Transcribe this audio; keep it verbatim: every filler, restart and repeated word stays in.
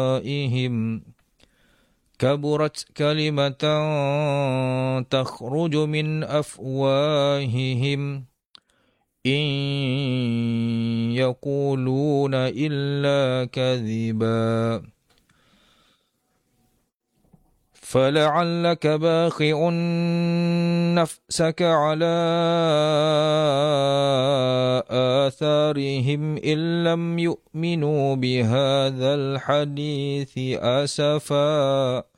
أفواههم كبرت كلمة تخرج من أفواههم إن يقولون إلا كذبا فلعلك باخع نفسك على آثارهم إن لم يؤمنوا بهذا الحديث أسفا